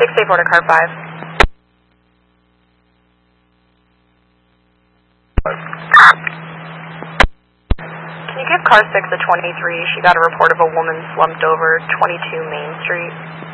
684 to car 5. Can you give car 6 a 23? She got a report of a woman slumped over 22 Main Street.